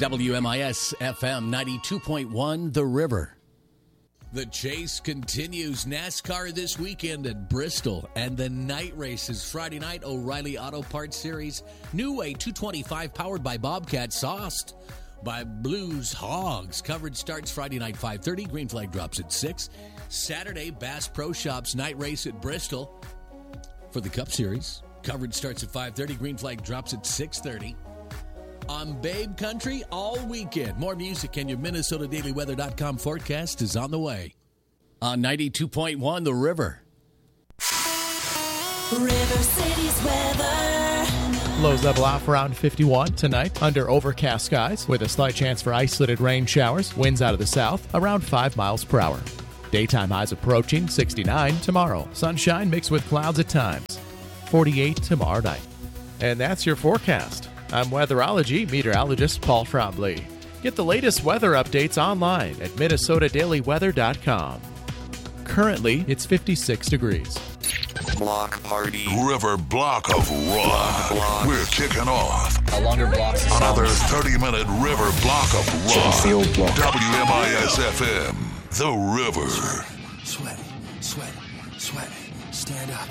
WMIS FM 92.1 The River. The chase continues. NASCAR this weekend at Bristol, and the night races Friday night. O'Reilly Auto Parts Series New Way 225 powered by Bobcat, sauced by Blues Hogs. Coverage starts Friday night 5:30. Green flag drops at 6. Saturday, Bass Pro Shops night race at Bristol for the Cup Series. Coverage starts at 5:30. Green flag drops at 6:30. On Babe Country all weekend. More music and your MinnesotaDailyWeather.com forecast is on the way. On 92.1 The River. River City's weather. Lows level off around 51 tonight under overcast skies with a slight chance for isolated rain showers. Winds out of the south around 5 miles per hour. Daytime highs approaching 69 tomorrow. Sunshine mixed with clouds at times. 48 tomorrow night. And that's your forecast. I'm weatherology meteorologist Paul Frombley. Get the latest weather updates online at MinnesotaDailyWeather.com. Currently, it's 56 degrees. Block party. River Block of Rock. We're kicking off longer blocks. another 30-minute River Block of Rock. Field block. WMIS FM, The River. Sweat. Stand up.